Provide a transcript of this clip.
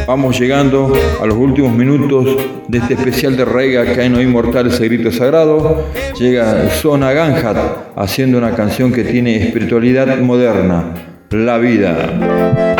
Vamos llegando a los últimos minutos de este especial de reggae acá en Hoy Inmortal, ese grito sagrado. Llega Sona Ganhat haciendo una canción que tiene espiritualidad moderna, La Vida.